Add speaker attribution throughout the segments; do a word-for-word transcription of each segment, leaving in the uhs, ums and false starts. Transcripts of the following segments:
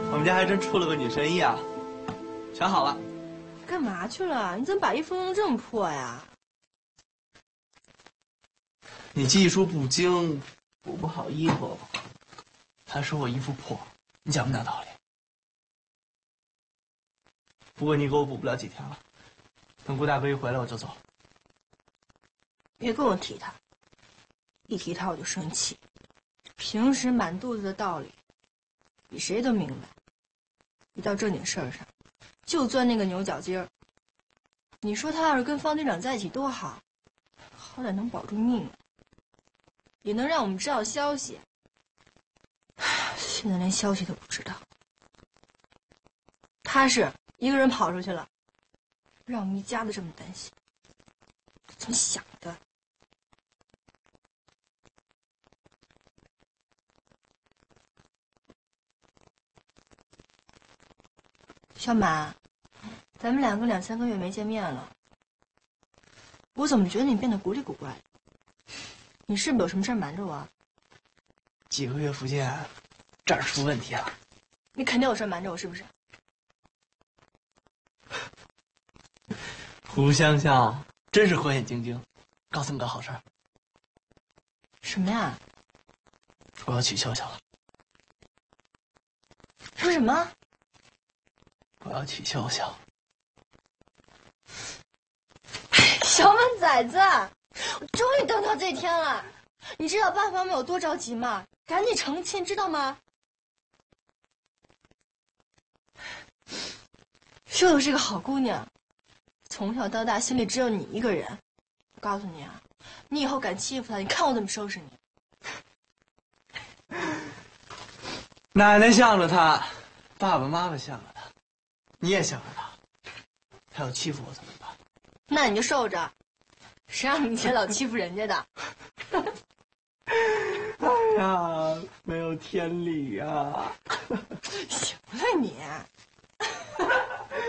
Speaker 1: 我们家还真出了个女神医啊，全好了。
Speaker 2: 干嘛去了？你怎么把衣服弄得这么破呀？
Speaker 1: 你技术不精，补不好衣服，还说我衣服破，你讲不讲道理？不过你给我补不了几天了，等顾大哥一回来我就走。
Speaker 2: 别跟我提他，一提他我就生气。平时满肚子的道理，比谁都明白，一到正经事儿上，就钻那个牛角尖儿。你说他要是跟方队长在一起多好，好歹能保住命，也能让我们知道消息。现在连消息都不知道，他是一个人跑出去了，让我们一家子这么担心，怎么想的？小满，咱们两个两三个月没见面了，我怎么觉得你变得古里古怪的？你是不是有什么事瞒着我？
Speaker 1: 几个月不见，这儿出问题了。
Speaker 2: 你肯定有事瞒着我，是不是？
Speaker 1: 胡香香真是火眼金睛，告诉你个好事儿。
Speaker 2: 什么呀？
Speaker 1: 我要娶秀秀了。
Speaker 2: 说什么？
Speaker 1: 我要娶秀秀。
Speaker 2: 小满崽子，我终于等到这天了。你知道爸爸妈妈有多着急吗？赶紧成亲，知道吗？秀秀是个好姑娘，从小到大心里只有你一个人。我告诉你啊，你以后敢欺负她，你看我怎么收拾你。
Speaker 1: 奶奶向着他，爸爸妈妈向着他，你也向着他，他要欺负我怎么办？
Speaker 2: 那你就受着，谁让你以前老欺负人家的？
Speaker 1: 哎呀，没有天理呀！
Speaker 2: 行了你，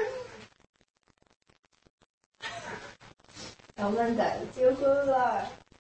Speaker 2: 小满崽子结婚了。